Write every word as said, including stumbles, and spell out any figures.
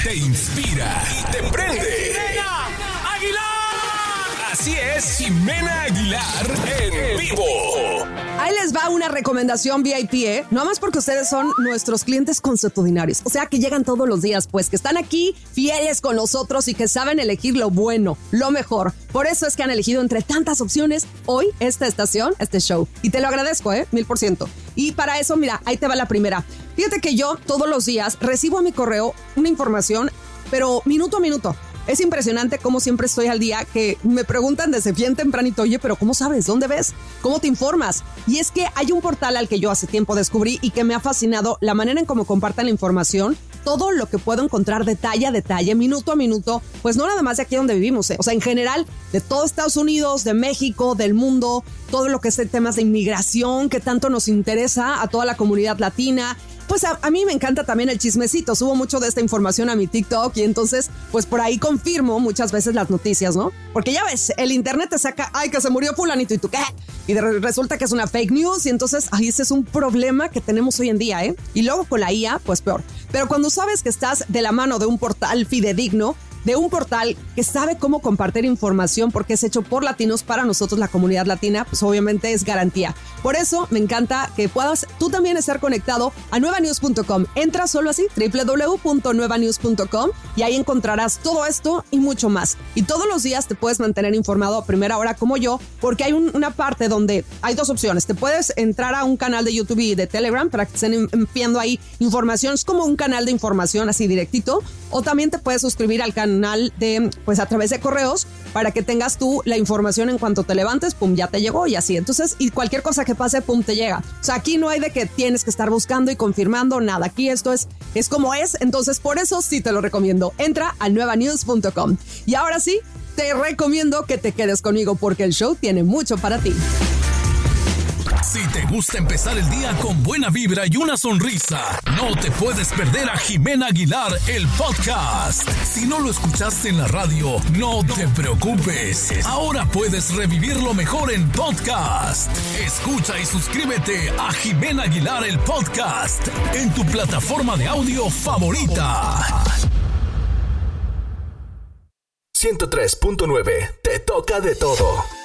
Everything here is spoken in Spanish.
te inspira y te prende. ¡Jimena Aguilar! Así es, Jimena Aguilar en vivo. Ahí les va una recomendación V I P, ¿eh? No más porque ustedes son nuestros clientes consuetudinarios. O sea, que llegan todos los días, pues, que están aquí fieles con nosotros y que saben elegir lo bueno, lo mejor. Por eso es que han elegido entre tantas opciones hoy esta estación, este show. Y te lo agradezco, ¿eh? Mil por ciento. Y para eso, mira, ahí te va la primera. Fíjate que yo todos los días recibo a mi correo una información, pero minuto a minuto. Es impresionante cómo siempre estoy al día, que me preguntan desde bien tempranito, oye, pero ¿cómo sabes? ¿Dónde ves? ¿Cómo te informas? Y es que hay un portal al que yo hace tiempo descubrí y que me ha fascinado la manera en cómo comparten la información, todo lo que puedo encontrar detalle a detalle, minuto a minuto, pues no nada más de aquí donde vivimos, ¿eh? O sea, en general, de todo Estados Unidos, de México, del mundo, todo lo que es temas de inmigración que tanto nos interesa a toda la comunidad latina. Pues a, a mí me encanta también el chismecito, subo mucho de esta información a mi TikTok y entonces pues por ahí confirmo muchas veces las noticias, ¿no? Porque ya ves, el internet te saca, ay, que se murió fulanito y tú, ¿qué? Y de, resulta que es una fake news y entonces, ay, ese es un problema que tenemos hoy en día, ¿eh? Y luego con la I A, pues peor. Pero cuando sabes que estás de la mano de un portal fidedigno, de un portal que sabe cómo compartir información porque es hecho por latinos para nosotros, la comunidad latina, pues obviamente es garantía. Por eso me encanta que puedas tú también estar conectado a nueva news punto com. Entra solo así, doble u doble u doble u punto nueva news punto com, y ahí encontrarás todo esto y mucho más. Y todos los días te puedes mantener informado a primera hora como yo, porque hay un, una parte donde hay dos opciones. Te puedes entrar a un canal de YouTube y de Telegram para que estén enviando ahí información. Es como un canal de información así directito. O también te puedes suscribir al canal de, pues a través de correos, para que tengas tú la información en cuanto te levantes, pum, ya te llegó y así. Entonces, y cualquier cosa que pase, pum, te llega. O sea, aquí no hay de que tienes que estar buscando y confirmando nada. Aquí esto es, es como es. Entonces, por eso sí te lo recomiendo. Entra a nueva news punto com. Y ahora sí, te recomiendo que te quedes conmigo porque el show tiene mucho para ti. Si te gusta empezar el día con buena vibra y una sonrisa, no te puedes perder a Jimena Aguilar, el podcast. Si no lo escuchaste en la radio, no te preocupes. Ahora puedes revivirlo mejor en podcast. Escucha y suscríbete a Jimena Aguilar, el podcast, en tu plataforma de audio favorita. ciento tres punto nueve, te toca de todo.